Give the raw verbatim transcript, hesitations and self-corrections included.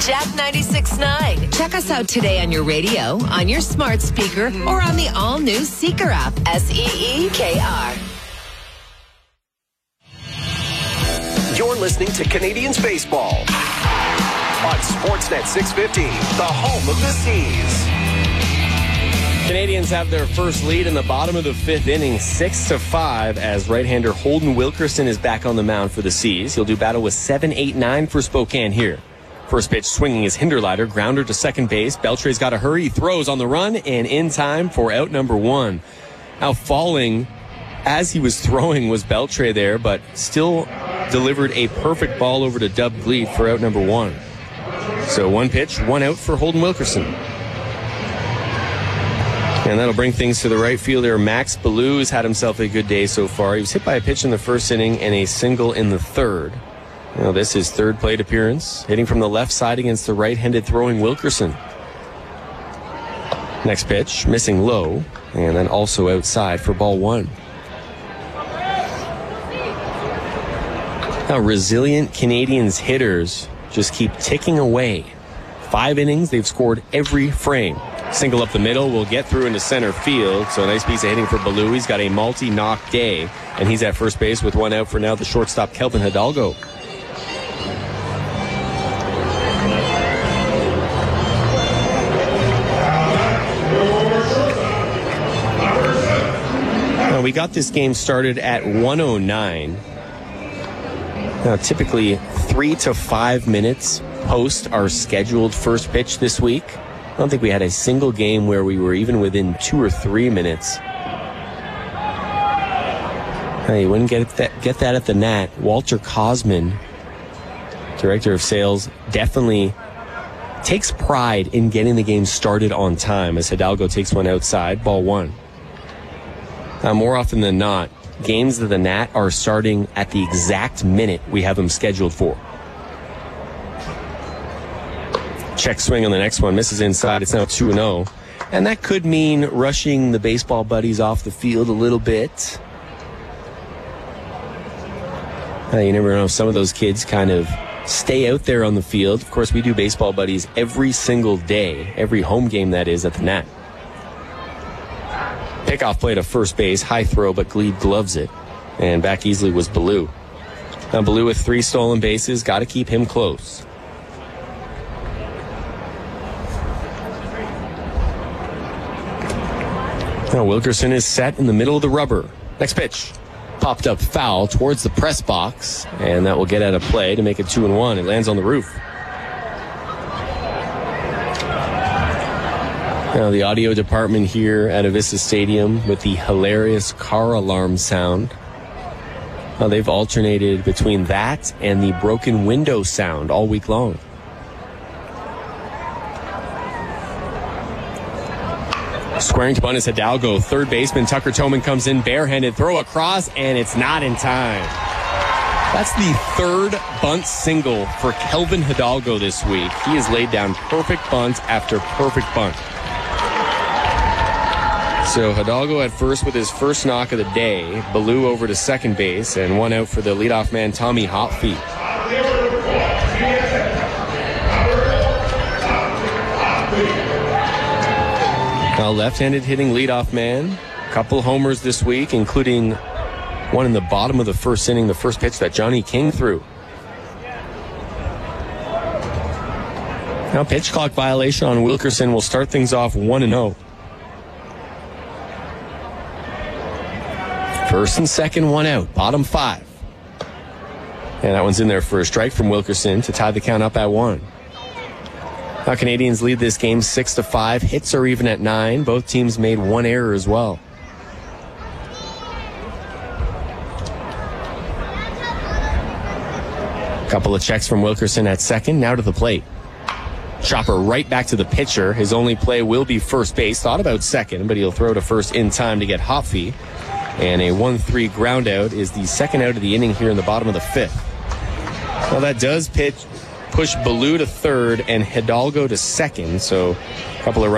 Jack ninety-six point nine. Check us out today on your radio, on your smart speaker, or on the all-new Seeker app. S E E K R. You're listening to Canadians Baseball on Sportsnet six fifty, the home of the Seas. Canadians have their first lead in the bottom of the fifth inning, six to five, as right-hander Holden Wilkerson is back on the mound for the Seas. He'll do battle with seven eight nine for Spokane here. First pitch swinging is Hinderleiter, grounder to second base. Beltre's got to hurry, he throws on the run, and in time for out number one. Now falling as he was throwing was Beltre there, but still delivered a perfect ball over to Dub Gleat for out number one. So one pitch, one out for Holden Wilkerson. And that'll bring things to the right fielder. Max Ballou has had himself a good day so far. He was hit by a pitch in the first inning and a single in the third. Now this is third plate appearance, hitting from the left side against the right-handed throwing Wilkerson. Next pitch, missing low, and then also outside for ball one. Now resilient Canadians hitters just keep ticking away. Five innings, they've scored every frame. Single up the middle will get through into center field. So a nice piece of hitting for Ballou. He's got a multi-knock day, and he's at first base with one out for now the shortstop Kelvin Hidalgo. Now we got this game started at one oh nine. Now typically three to five minutes post our scheduled first pitch this week. I don't think we had a single game where we were even within two or three minutes. Hey, you wouldn't get that, get that at the Nat. Walter Cosman, director of sales, definitely takes pride in getting the game started on time as Hidalgo takes one outside, ball one. Now, more often than not, games of the Nat are starting at the exact minute we have them scheduled for. Check swing on the next one, misses inside. It's now two and oh. And that could mean rushing the baseball buddies off the field a little bit. Uh, you never know, some of those kids kind of stay out there on the field. Of course, we do baseball buddies every single day, every home game that is at the Nat. Pickoff play to first base, high throw, but Gleed gloves it. And back easily was Ballou. Now Ballou with three stolen bases, got to keep him close. Now Wilkerson is set in the middle of the rubber. Next pitch. Popped up foul towards the press box, and that will get out of play to make it two and one. It lands on the roof. Now the audio department here at Avista Stadium with the hilarious car alarm sound. Now they've alternated between that and the broken window sound all week long. Squaring to bunt is Hidalgo. Third baseman Tucker Toman comes in barehanded. Throw across, and it's not in time. That's the third bunt single for Kelvin Hidalgo this week. He has laid down perfect bunt after perfect bunt. So Hidalgo at first with his first knock of the day. Ballou over to second base, and one out for the leadoff man, Tommy Hopfeet. Now left-handed hitting leadoff man. Couple homers this week, including one in the bottom of the first inning, the first pitch that Johnny King threw. Now pitch clock violation on Wilkerson will start things off one and oh. First and second, one out, bottom five. And that one's in there for a strike from Wilkerson to tie the count up at one. Now Canadians lead this game six to five. Hits are even at nine. Both teams made one error as well. Couple of checks from Wilkerson at second. Now to the plate. Chopper right back to the pitcher. His only play will be first base. Thought about second, but he'll throw to first in time to get Hopfeet. And a one three ground out is the second out of the inning here in the bottom of the fifth. Well, that does pitch push Ballou to third and Hidalgo to second. So a couple of